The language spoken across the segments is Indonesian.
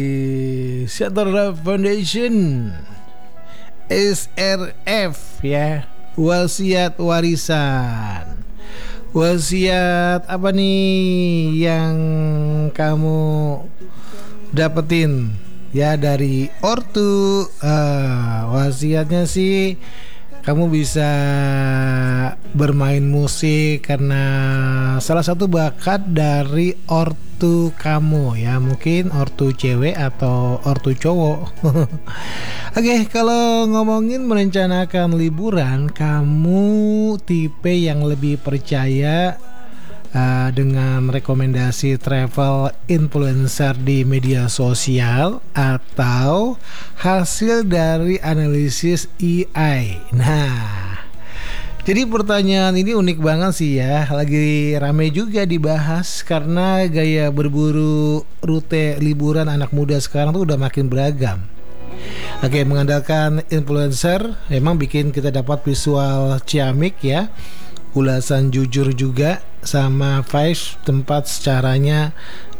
Shutter Foundation SRF ya, wasiat warisan. Wasiat apa nih yang kamu dapetin ya dari ortu? Wasiatnya sih kamu bisa bermain musik karena salah satu bakat dari ortu kamu ya, mungkin ortu cewek atau ortu cowok. Oke, kalau ngomongin merencanakan liburan, kamu tipe yang lebih percaya dengan rekomendasi travel influencer di media sosial atau hasil dari analisis AI? Nah, jadi pertanyaan ini unik banget sih ya, lagi rame juga dibahas karena gaya berburu rute liburan anak muda sekarang tuh udah makin beragam. Oke, mengandalkan influencer memang bikin kita dapat visual ciamik ya, ulasan jujur juga, sama vibes tempat secaranya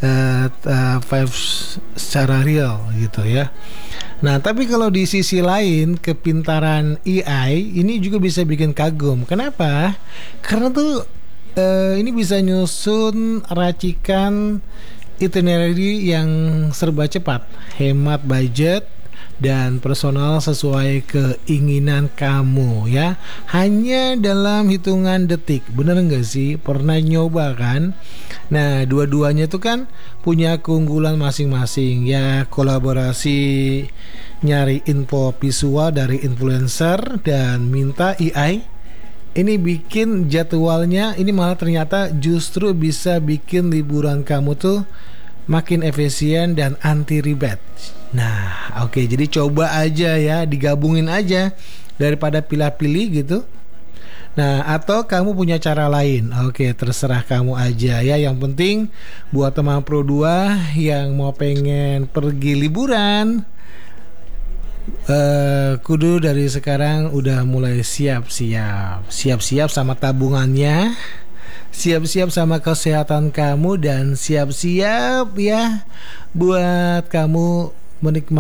vibes secara real gitu ya. Nah, tapi kalau di sisi lain kepintaran AI ini juga bisa bikin kagum. Kenapa? Karena tuh ini bisa nyusun racikan itinerary yang serba cepat, hemat budget dan personal sesuai keinginan kamu ya, hanya dalam hitungan detik. Bener nggak sih? Pernah nyoba kan? Nah, dua-duanya tuh kan punya keunggulan masing-masing ya. Kolaborasi nyari info visual dari influencer dan minta AI, ini bikin jadwalnya ini malah ternyata justru bisa bikin liburan kamu tuh makin efisien dan anti ribet. Nah, oke, jadi coba aja ya, digabungin aja daripada pilih-pilih gitu. Nah, atau kamu punya cara lain. Oke, terserah kamu aja ya. Yang penting buat teman Pro 2 yang mau pengen pergi liburan, kudu dari sekarang udah mulai siap-siap. Siap-siap sama tabungannya, siap-siap sama kesehatan kamu, dan siap-siap ya buat kamu menikmati